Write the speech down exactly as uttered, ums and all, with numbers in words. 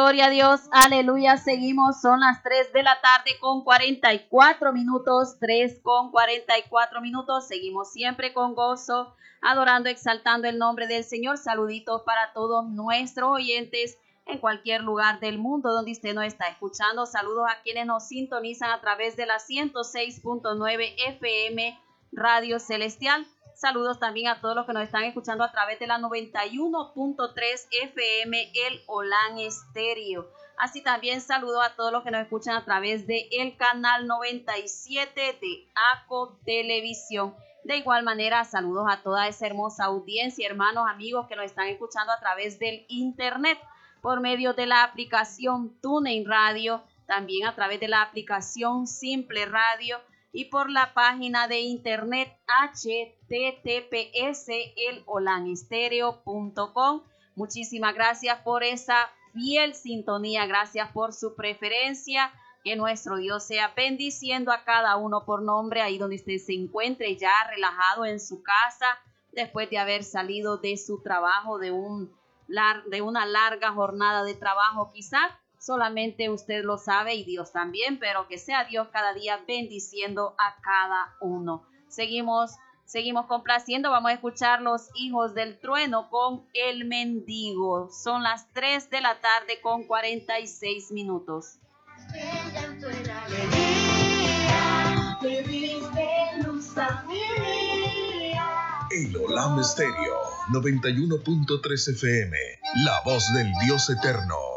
Gloria a Dios, aleluya, seguimos, son las tres de la tarde con cuarenta y cuatro minutos, tres con cuarenta y cuatro minutos, seguimos siempre con gozo, adorando, exaltando el nombre del Señor. Saluditos para todos nuestros oyentes en cualquier lugar del mundo donde usted nos está escuchando. Saludos a quienes nos sintonizan a través de la ciento seis punto nueve F M Radio Celestial. Saludos también a todos los que nos están escuchando a través de la noventa y uno punto tres F M El Olán Estéreo. Así también saludo a todos los que nos escuchan a través de el canal noventa y siete de ACO Televisión. De igual manera, saludos a toda esa hermosa audiencia, hermanos, amigos que nos están escuchando a través del internet por medio de la aplicación TuneIn Radio, también a través de la aplicación Simple Radio y por la página de internet H T T P S el olan estéreo punto com. Muchísimas gracias por esa fiel sintonía, gracias por su preferencia. Que nuestro Dios sea bendiciendo a cada uno por nombre, ahí donde usted se encuentre ya relajado en su casa, después de haber salido de su trabajo, de, un, de una larga jornada de trabajo quizás. Solamente usted lo sabe y Dios también, pero que sea Dios cada día bendiciendo a cada uno. Seguimos, seguimos complaciendo. Vamos a escuchar Los Hijos del Trueno con El Mendigo. Son las tres de la tarde con cuarenta y seis minutos. El Olán Estéreo noventa y uno punto tres F M, la voz del Dios eterno.